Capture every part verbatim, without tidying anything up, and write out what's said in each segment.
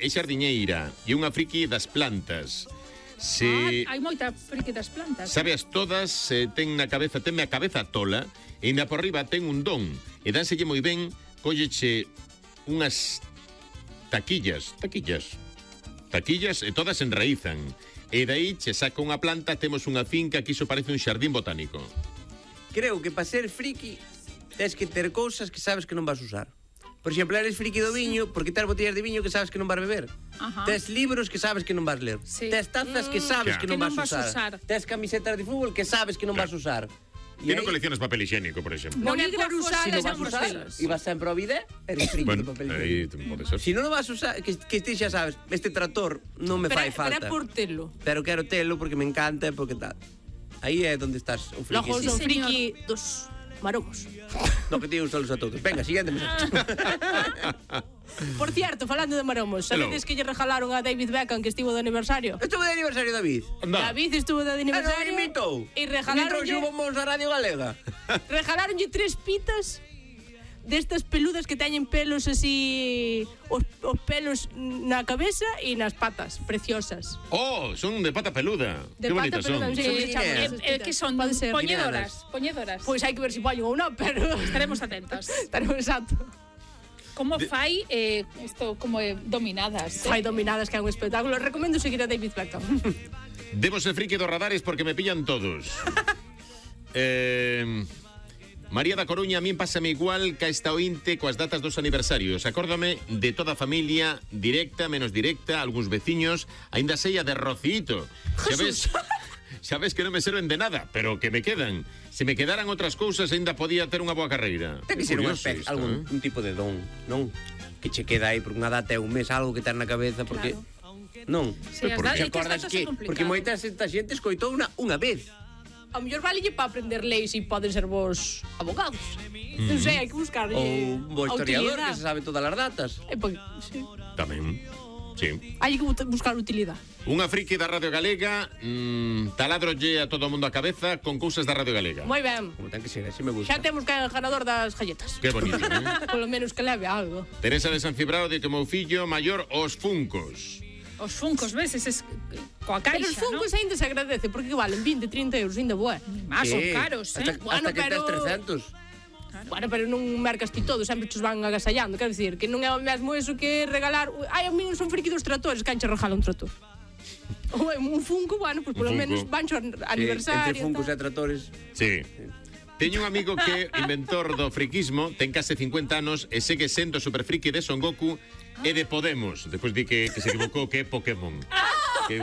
é xardiñeira e unha friki das plantas. Se... Ah, hai moita friki das plantas. Sabeas todas, eh, ten na cabeza, tenme a cabeza tola, e ainda por riba ten un don, e dánselle moi ben, cólleche unhas taquillas, taquillas, taquillas, e todas enraízan. E daí che saca unha planta, temos unha finca que iso parece un xardín botánico. Creo que para ser friki tens que ter cousas que sabes que non vas usar. Por exemplo, eres friki do viño porque tes botellas de viño que sabes que non vas beber. Ajá. Tes libros que sabes que non vas ler. Sí. Tes tazas que sabes Claro. que non Que vas, non vas usar. usar. Tes camisetas de fútbol que sabes que non Claro. vas usar. E non coleccionas papel higiénico, por exemplo. No. Non é por Bolígrafos, usar Si non esas vas usar, cousas. e vas sempre ao bidé, eres friki Bueno, do papel aí higiénico. pode ser. Si non o vas usar, que, que ti xa sabes, este tractor non me Pero fai é- falta. pero é por telo. Pero quero telo porque me encanta e porque tal. Aí é onde estás o friki. Logo Sí, son señor. friki dos maromos. No que ti gustalos a todos. Venga, siguiente mensaje. Por cierto, falando de maromos, Hello. sabedes que lle regalaron a David Beckham que estivo de aniversario? Estuvo de aniversario David. Anda. David estuvo de Ah, non aniversario imitou. e Imitou regalaronlle bombóns da Radio Galega. regalaronlle tres pitas destas peludas que teñen pelos así, os, os pelos na cabeza e nas patas, preciosas. Oh, son de pata peluda. De Que pata bonitas son. peluda, sí. Eh, Son eh, chineas. eh, que son Pode ser. poñedoras, poñedoras. Pois hai que ver se si poñen ou non, pero Estaremos atentas. estaremos exacto. Como fai eh, isto como eh, dominadas. Fai dominadas que é un espectáculo. Recomendo seguir a David Beckham. Debo ser friki dos radares porque me pillan todos. eh, María da Coruña, a min pásame igual que a esta ointe coas datas dos aniversarios. Acórdame de toda a familia, directa, menos directa, algúns veciños, aínda sei a de Rociito. Xa ves, xa ves que non me serven de nada, pero que me quedan. Se me quedaran outras cousas, aínda podía ter unha boa carreira. Ten que É ser unha curioso especie, isto, algún eh? un tipo de don, non? Que che queda aí por unha data e un mes, algo que ten na cabeza, porque... Non. Sí, as por datas, qué? é que as datas que, son complicadas. porque moita esta xente escoitou unha, unha vez. A mellor valelle para aprender leis e poden ser vos abogados. Non sei, hai que buscarlle Ou un bo a historiador que utilidade. se sabe todas as datas. É porque, sí. Tamén. Sí. Hai que bu- buscar utilidade. Unha friki da Radio Galega, mmm, taladrolle a todo o mundo a cabeza con cousas da Radio Galega. Moi ben. Como ten que ser, así me gusta. Xa temos que é o ganador das galletas. Que bonito, eh? Polo menos que leve algo. Teresa de San Cibrao de que o meu fillo maior os funcos. Os funcos, ves, eses coa Pero caixa, os fungos aínda se agradece porque valen vinte, trinta euros, ainda boa. ¿no? Ah, son Sí, caros, hasta, eh? Bueno, hasta que pero- tes trescentos. Bueno, pero non mercas ti todo, sempre chos van agasallando. Quero dicir, que non é o mesmo eso que regalar... Ai, a mí non son friki dos tratores, que anche regala un trator. Ou é un funko, bueno, pues polo Un menos funko. van xo Sí, aniversario. entre funcos e tal. tratores. Sí. Teño un amigo que inventor do friquismo, ten case cincuenta anos e segue sendo super friki de Son Goku e de Podemos. Despois di que, que se equivocou que é Pokémon. Que,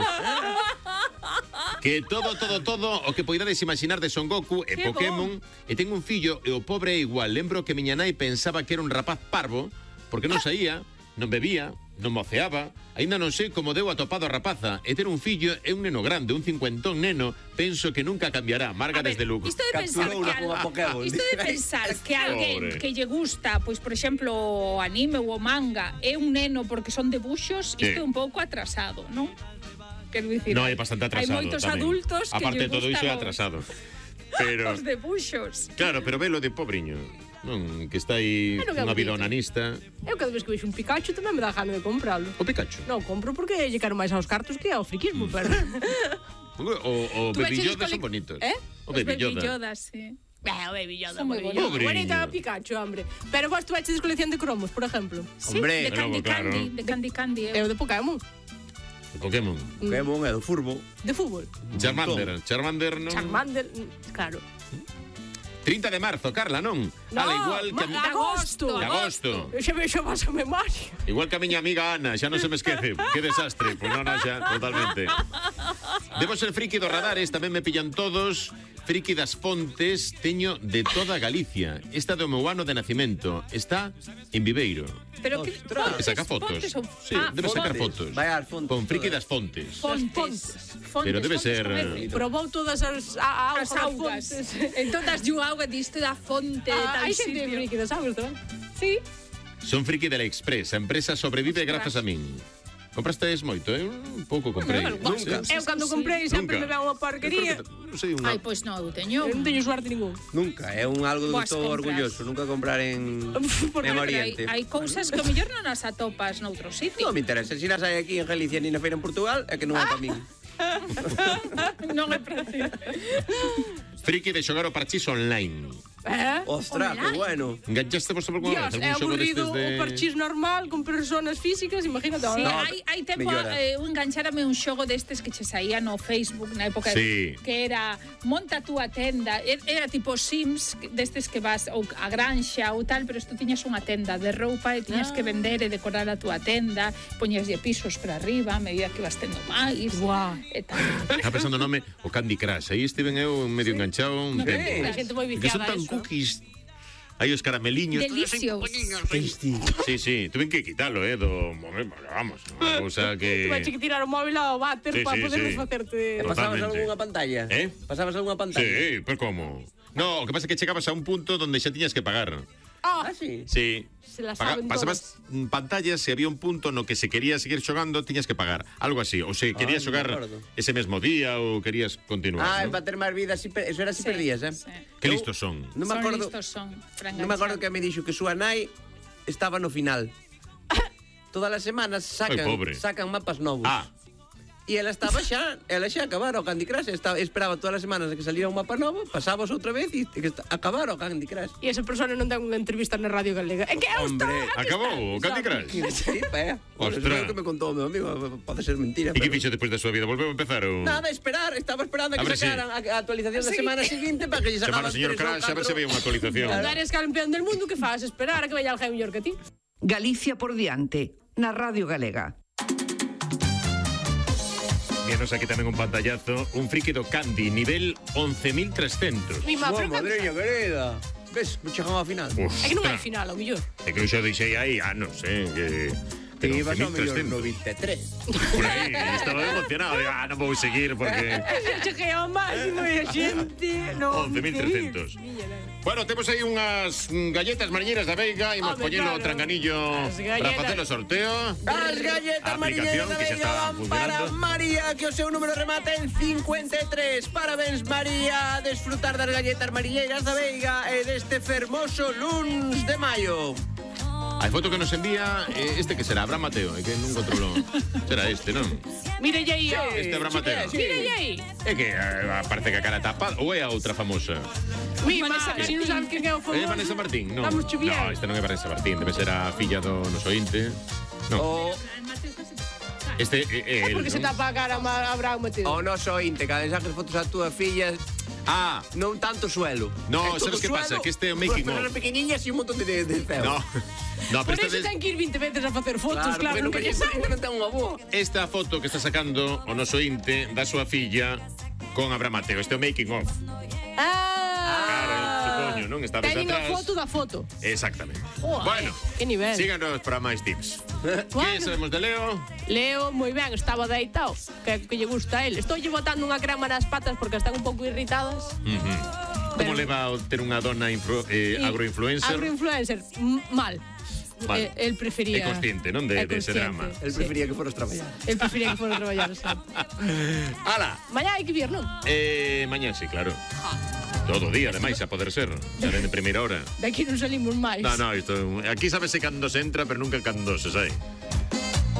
que todo, todo, todo o que poidades imaginar de Son Goku e Que Pokémon. E ten un fillo e o pobre é igual. Lembro que miña nai pensaba que era un rapaz parvo porque non saía, non bebía, non moceaba. Aínda non sei como deu atopado a rapaza. E ter un fillo é un neno grande, un cincuentón neno. Penso que nunca cambiará. Marga A ver, desde Lugo. Isto de pensar Capturou que unha como a al- Pokémon. isto de pensar que alguén Pobre. que lle gusta, pois por exemplo, o anime ou o manga, é un neno porque son debuxos, Sí. isto é un pouco atrasado, non? Quero dicir, No, é bastante atrasado. hai moitos tamén. adultos que Aparte lle de todo iso é gustan atrasado. Pero os debuxos. claro, pero velo de pobriño. Non, que está aí Pero que unha vida bonito. onanista. Eu cada vez que vexo un Pikachu tamén me dá gana de compralo. O Pikachu. Non compro porque lle quero máis aos cartos que ao friquismo, pero... O, o Tú Baby veches Yoda cole- son bonitos. Eh? O Baby Yoda. Yoda, sí. Eh, o Baby Yoda, Son moi Baby bonitos. Yoda. Bonita a Pikachu, hombre. Pero vos tú eches colección de cromos, por exemplo. Sí, Hombre, de Candy logo, claro. Candy, de Candy Candy. É o de Pokémon, O Pokémon. Pokémon é do furbo. de fútbol. Charmander. Charmander, non? Charmander, mm, claro. trinta de marzo, Carla, non? Ala, igual que a mi- ma- agosto. De agosto. Eu xa vexo máis a memoria. Igual que a miña amiga Ana, xa non se me esquece. Que desastre. Pois non, non, xa, totalmente. Debo ser friki dos radares, tamén me pillan todos. Friki das fontes, teño de toda Galicia. Esta do meu ano de nacimento. Está en Viveiro. Pero que Ostras. Que saca fotos. fontes ou- Sí, ah, debe sacar fontes. fotos. Vai ás fontes Con friki todas. das fontes. fontes. Fontes. Pero debe fontes ser, con eh, F. Probou todas as, a, a, As augas. Entón das yo auga disto da fonte de Ah, tal hai xente sitio. friki das augas tamén. Sí. Son friki de la Express. A empresa sobrevive Ostras. grazas a min. Compraste moito, eu un pouco comprei. Bueno, algo Nunca. así, Eu cando sí, comprei sí. sempre Nunca. me veo unha porquería. Non sei, unha... Ai, pois non, eu teño. Eu non teño suerte ningún. Nunca, é un algo de Boas todo compras. orgulloso. Nunca comprar en, Porque, en Pero hai, Oriente. hai cousas que o mellor non as atopas noutro sitio. Non me interesa. Se las hai aquí en Galicia ni na feira en Portugal, é que non é para min. Non é para ti. Friki de xogar o parchís online. eh? Ostras, que Online. bueno. Enganchaste vos alguna Dios, vez? é Algún xogo aburrido destes de... o parchís normal con personas físicas, imagínate Sí, ahora. No, hai, hai tempo mellora. eh, eu enganchárame un xogo destes que che saía no Facebook na época Sí. que era monta a túa tenda, Er- era tipo Sims que- destes que vas ou a granxa ou tal, pero isto tiñas unha tenda de roupa e tiñas que vender e decorar a túa tenda, poñeslle pisos para arriba a medida que vas tendo máis. Guau. E tal. Está pensando o nome o Candy Crush. Aí estiven eu medio enganchado un No, tempo. sí. A xente moi Que son viciada a tan eso. cookies. Aí os carameliños. Delicios. Tasty. Sí, sí, tuve que quitalo, eh, do... Vamos, unha cousa que... Tuve que tirar o móvil ao váter Sí, para sí, poder sí. desfacerte. E pasabas Totalmente. algunha pantalla? Eh? Pasabas algunha pantalla? Sí, pero como? No, o que pasa é que chegabas a un punto donde xa tiñas que pagar. Ah, Ah, sí. Sí. Se las Paga- saben pasabas mm, pantallas e había un punto no que se quería seguir xogando tiñas que pagar. Algo así. Ou se querías Ah, xogar me acordo. ese mesmo día ou querías continuar. Ah, ¿no? é para ter máis vida, si per- eso era si Sí, perdías, eh? sí. Que Eu- listos son. Non me Son acordo, listos son, para non me acordo que enganchar. me dixo que súa nai estaba no final. Todas as semanas sacan, Ai, pobre. sacan mapas novos. Ah, E ela estaba xa, ela xa acabara o Candy Crush, estaba, esperaba todas as semanas a que saliera un mapa novo, pasabas outra vez e que esta- acabara o Candy Crush. E esa persona non ten unha entrevista na Radio Galega. É que eu estou... Hombre, aquí acabou o está. Candy Crush. Sí, pa, Bueno, eso Ostras. é o que me contou o meu amigo, pode ser mentira. e que pero- fixo despois da súa vida? Volveu a empezar ou... Nada, esperar, estaba esperando a que A ver si- sacaran a, a actualización da Sí. semana seguinte para que lle Chamar sacaban ao señor tres ou Crash a ver se catro. había unha actualización. Cando eres campeón del mundo, que faz? Esperar a que veña alguén mellor que ti. Galicia por diante, na Radio Galega. Vienos aquí tamén un pantallazo, un friki do Candy, nivel once mil trescentos. Mi má, Oh, pero cando- madriña querida. Ves, me chegamos ao final. É que non hai Ostras, final, ao mellor. é que eu xa deixei aí anos, eh, que... Te que ibas ao mellor once mil trescentos. no vinte e tres. Por aí, estaba emocionado, digo, ah, non vou seguir porque... Cheguei ao máximo e a xente... Non, once mil trescentos. Bueno, temos aí unhas mm, galletas mariñeiras da Veiga, imos Home, poñelo o claro. tranganillo As para galletas. facer o sorteo. As galletas A mariñeiras aplicación da que xa Veiga está van para funcionando. María, que o seu número remata en cincuenta e tres. Parabéns, María, a desfrutar das galletas mariñeiras da Veiga e deste fermoso luns de maio. A foto que nos envía eh, este que será, Abraham Mateo, é que non controlo. Será este, non? Mire aí, ó. Este Abraham Mateo. sí. Mire aí. É que eh, parece que a cara tapada ou é a outra famosa? Mi má, Vanessa se non sabes quen é o famoso... É Vanessa Martín? Non. Estamos chubiando. No, este non é Vanessa Martín, debe ser a filla do noso ointe. No, O, este é, é el, Porque se non? tapa a cara a Abraham Mateo. o noso inte, cada vez saques fotos a túa filla, Ah, non tanto suelo. No, É todo sabes que pasa? suelo, Que este é o making pero of. pequeniñas e un montón de, de, de feo. no. No, Por pero eso esta, ten que ir vinte veces a facer fotos, Claro, claro, porque non nunca que lle lle sale. non ten unha boa. esta foto que está sacando o noso inte da súa filla con Abraham Mateo, este é o making of. Claro, Ah, supoño, non? Estabas teñen a atrás. foto da foto. Exactamente. Joder, Bueno, que nivel. síganos para máis tips. Que Bueno. sabemos de Leo? Leo moi ben, estaba deitado, que, que lle gusta a él. Estou lle botando unha crema nas patas porque están un pouco irritadas. Ujú. Como Pero- leva a ter unha dona influ, eh, Y- agroinfluencer? Agroinfluencer, m- mal. Mal. Eh, el prefería... É consciente, non, de- É de ese consciente, drama. El sí. prefería que foras traballar. El prefería que fuera a traballar, sí. Ala, Mañá hai que vir, non? eh, mañán sí, claro. Todo o día, ademais, a poder ser. Xa de primeira hora. De aquí non salimos máis. No, no, isto, aquí sabese cando se entra, pero nunca cando se sai.